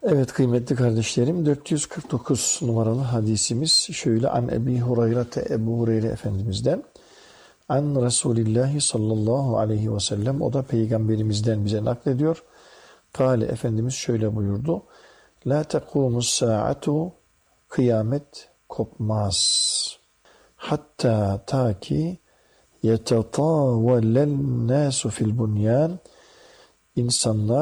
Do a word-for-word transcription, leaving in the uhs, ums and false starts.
Evet kıymetli kardeşlerim, dört yüz kırk dokuz numaralı hadisimiz şöyle: An Ebi Hureyre, Ebu Hureyre Efendimiz'den, An Resulillahi sallallahu aleyhi ve sellem, o da Peygamberimizden bize naklediyor. Kale, Efendimiz şöyle buyurdu: La tekumus saatu, kıyamet kopmaz. Hatta ta ki yetetavvelen nasu fil bunyan, insanlar